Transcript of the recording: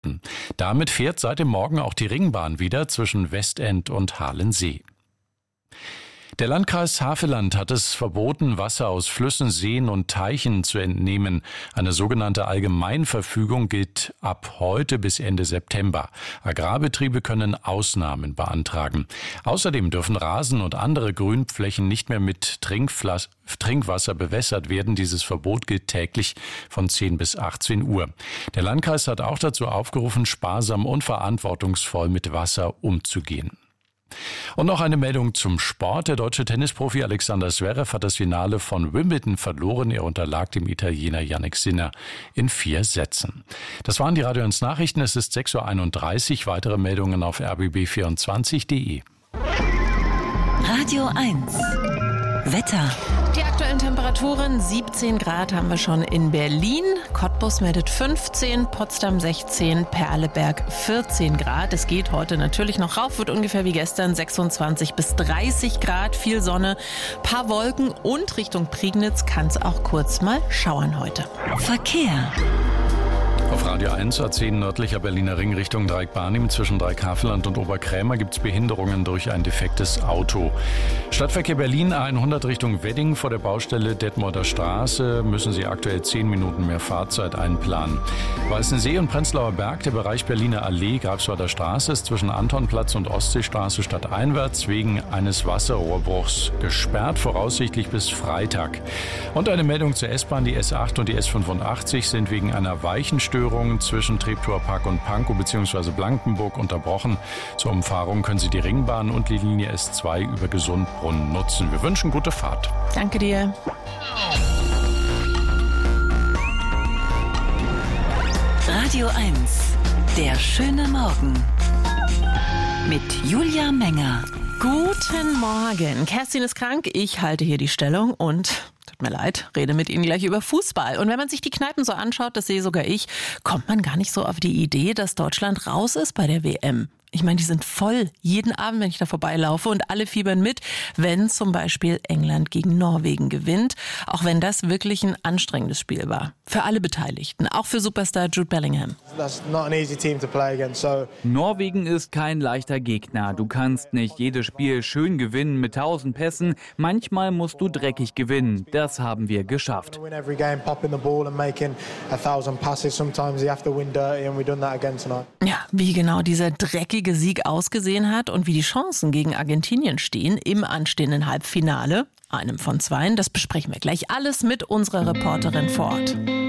Damit fährt seit dem Morgen auch die Ringbahn wieder zwischen Westend und Halensee. Der Landkreis Havelland hat es verboten, Wasser aus Flüssen, Seen und Teichen zu entnehmen. Eine sogenannte Allgemeinverfügung gilt ab heute bis Ende September. Agrarbetriebe können Ausnahmen beantragen. Außerdem dürfen Rasen und andere Grünflächen nicht mehr mit Trinkwasser bewässert werden. Dieses Verbot gilt täglich von 10 bis 18 Uhr. Der Landkreis hat auch dazu aufgerufen, sparsam und verantwortungsvoll mit Wasser umzugehen. Und noch eine Meldung zum Sport. Der deutsche Tennisprofi Alexander Zverev hat das Finale von Wimbledon verloren. Er unterlag dem Italiener Jannik Sinner in 4 Sätzen. Das waren die Radio 1 Nachrichten. Es ist 6.31 Uhr. Weitere Meldungen auf rbb24.de. Radio 1 Wetter. Die aktuellen Temperaturen, 17 Grad haben wir schon in Berlin. Cottbus meldet 15, Potsdam 16, Perleberg 14 Grad. Es geht heute natürlich noch rauf, wird ungefähr wie gestern 26 bis 30 Grad, viel Sonne, paar Wolken und Richtung Prignitz kann es auch kurz mal schauern heute. Verkehr. Auf Radio 1 A10 nördlicher Berliner Ring Richtung Dreieck-Barnim zwischen Dreieck-Havelland und Oberkrämer gibt es Behinderungen durch ein defektes Auto. Stadtverkehr Berlin A100 Richtung Wedding vor der Baustelle Detmolder Straße müssen Sie aktuell 10 Minuten mehr Fahrzeit einplanen. Weißensee und Prenzlauer Berg, der Bereich Berliner Allee, Greifswalder Straße ist zwischen Antonplatz und Ostseestraße stadteinwärts wegen eines Wasserrohrbruchs gesperrt, voraussichtlich bis Freitag. Und eine Meldung zur S-Bahn, die S8 und die S85 sind wegen einer Weichenstörung zwischen Treptower Park und Pankow bzw. Blankenburg unterbrochen. Zur Umfahrung können Sie die Ringbahn und die Linie S2 über Gesundbrunnen nutzen. Wir wünschen gute Fahrt. Danke dir. Radio 1, der schöne Morgen. Mit Julia Menger. Guten Morgen. Kerstin ist krank, ich halte hier die Stellung und... Tut mir leid, rede mit Ihnen gleich über Fußball. Und wenn man sich die Kneipen so anschaut, das sehe sogar ich, kommt man gar nicht so auf die Idee, dass Deutschland raus ist bei der WM. Ich meine, die sind voll jeden Abend, wenn ich da vorbeilaufe und alle fiebern mit, wenn zum Beispiel England gegen Norwegen gewinnt. Auch wenn das wirklich ein anstrengendes Spiel war. Für alle Beteiligten, auch für Superstar Jude Bellingham. Norwegen ist kein leichter Gegner. Du kannst nicht jedes Spiel schön gewinnen mit 1000 Pässen. Manchmal musst du dreckig gewinnen. Das haben wir geschafft. Ja, wie genau dieser dreckige Sieg ausgesehen hat und wie die Chancen gegen Argentinien stehen im anstehenden Halbfinale, einem von 2, das besprechen wir gleich alles mit unserer Reporterin vor Ort.